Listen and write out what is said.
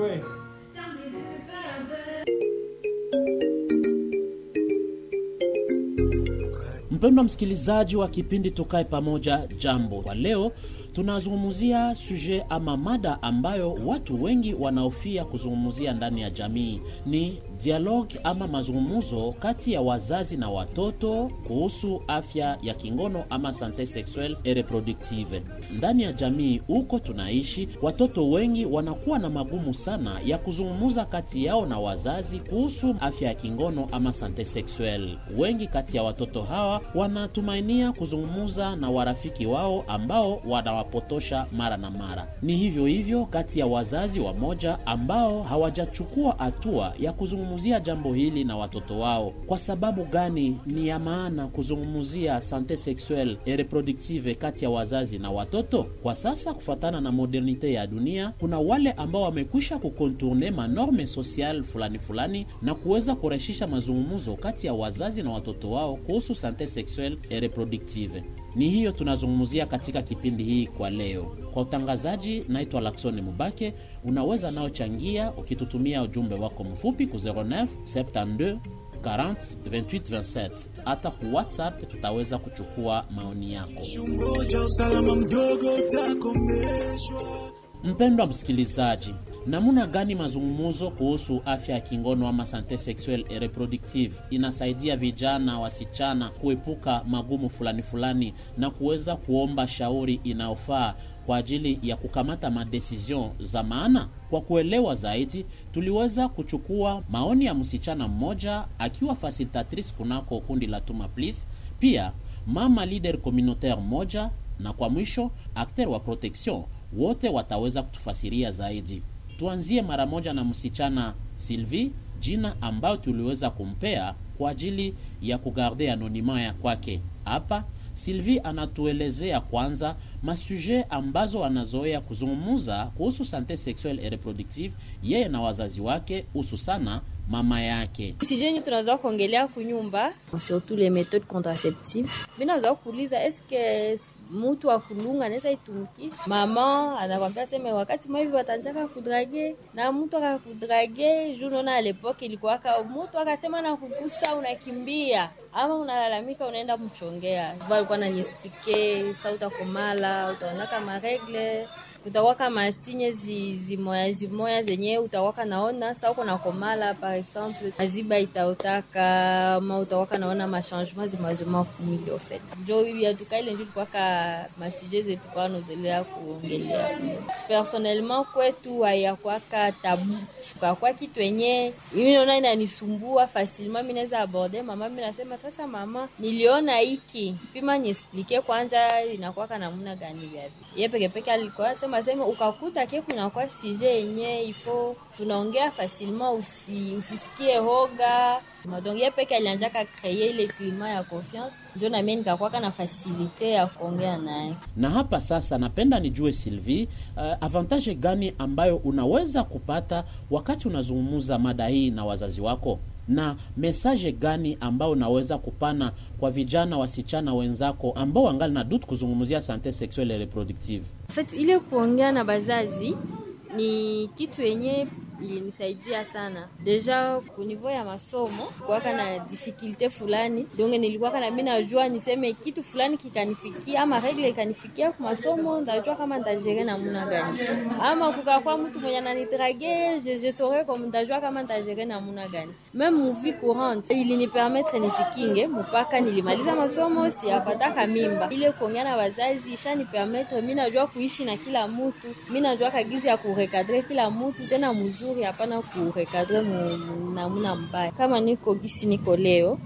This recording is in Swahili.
Mpendwa msikilizaji wa kipindi Tukae Pamoja, jambo. Kwa leo tunazungumzia suje ama mada ambayo watu wengi wanaofia kuzungumzia ndani ya jamii. Ni dialogue ama mazungumzo kati ya wazazi na watoto kuhusu afya ya kingono ama sante sexuelle et reproductive. Ndani ya jamii huko tunaishi, watoto wengi wanakuwa na magumu sana ya kuzungumza kati yao na wazazi kuhusu afya ya kingono ama sante sexuelle. Wengi kati ya watoto hawa wanatumainia kuzungumza na warafiki wao ambao wanawapotosha mara na mara. Ni hivyo hivyo kati ya wazazi wamoja ambao hawajachukua hatua ya kuzungumzia jambo hili na watoto wao. Kwa sababu gani ni ya maana kuzungumzia sante sexuelle et reproductive kati ya wazazi na watoto? Kwa sasa, kufuatana na modernite ya dunia, kuna wale ambao wamekwisha kukontourne manorme social fulani na kuweza kurahisisha mazungumzo kati ya wazazi na watoto wao kuhusu sante sexuelle et reproductive. Ni hiyo tunazungumzia katika kipindi hii kwa leo. Kwa utangazaji, naitwa Laksoni Mubake. Unaweza nao changia ukitutumia ujumbe wako mfupi ku 09 72 40 28 27. Hata ku WhatsApp tutaweza kuchukua maoni yako. Mpendwa msikilizaji, namuna gani mazungumzo kuhusu afya ya kingono ama sante sexuelle et reproductive inasaidia vijana wasichana kuepuka magumu fulani na kuweza kuomba shauri inayofaa kwa ajili ya kukamata madecision za maana? Kwa kuelewa zaidi, tuliweza kuchukua maoni ya msichana mmoja akiwa facilitatrice kunako kundi la Tuma Please, pia mama leader communautaire moja, na kwa mwisho acteur wa protection. Wote wataweza kutufasiria zaidi. Tuanzie mara moja na msichana Sylvie, jina ambayo tuliweza kumpea kwa ajili ya kugarde anonima ya kwake. Hapa Sylvie anatuelezea kwanza masuje ambazo anazoea kuzungumza kuhusu sante sexuelle et reproductive yeye na wazazi wake, hususana mama yake. Sijeni tunazoa kuongelea kunyumba surtout les méthodes contraceptives. Mimi nazoa kuuliza eske mtu wa kulunga anaweza itumikisha? Mama anakwambia sema wakati mwivi watanjaka kudrage na mtu akakudrage juno na lepoke ilikuwa mtu akasema na kukusa unakimbia ama unalalamika unaenda mchongea. Walikuwa ananiexplique sauta komala utaonaka maregle utawaka masinye zimoya zenye utawaka naona sa uko na komala par exemple aziba itaotaka ma utawaka naona ma changement zimazima kumili ofet. Ndio bibi atukaile ndio kwa ka masije zetu kwa nozelea kuongelea. Personnellement kwetu haya kwa ka tabu kwa kitu yenye mimi naona inanisumbua facilement. Mimi naweza aborder mama, mimi nasema sasa mama niliona hiki pima niexplique kwanza inakuwa kana namna gani bibi. Yeye peke alikuwa sema ukakuta ke kuna kwa sije yenye ifo tunaongea facilement, usisikie hoga. Madonge peke alianjaka créer ile climat ya confiance, ndio na mimi nikakuwa na facilité ya kuongea naye. Na hapa sasa napenda nijue Sylvie, avantage gani ambayo unaweza kupata wakati unazungumza mada hii na wazazi wako, na message gani ambao unaweza kupana kwa vijana wasichana wenzako ambao wangali na dutu kuzungumzia sante sexuelle et reproductive? En fait, ile kuongea na bazazi ni kitu yenye ilinisaidia sana. Deja ku niveau ya masomo kwa kana difficulté fulani, donc nilikuwa kana mimi najua niseme kitu fulani kikanifikia ama regle ikanifikia kwa masomo, ndajua kama nitajere namna gani. Ama kukakuwa mtu mwenye ananidrague, je saurais comme ndajua kama nitajere namna gani. Même mu vie courante ili permettre nijikinge mpaka nilimaliza masomo, siapataka mimba. Ile kuongea na wazazi ishani permettre mimi najua kuishi na kila mtu, mimi najua kagizi ya kurecadrer kila mtu tena mzuri, hapana kurecadrer namna mbaya. Kama niko gisi niko leo